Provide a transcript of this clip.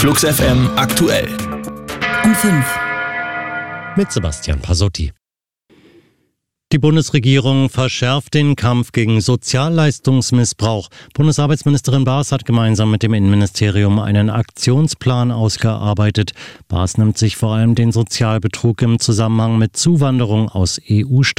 Flux FM aktuell. Um 5. Mit Sebastian Pasotti. Die Bundesregierung verschärft den Kampf gegen Sozialleistungsmissbrauch. Bundesarbeitsministerin Baas hat gemeinsam mit dem Innenministerium einen Aktionsplan ausgearbeitet. Baas nimmt sich vor allem den Sozialbetrug im Zusammenhang mit Zuwanderung aus EU-Staaten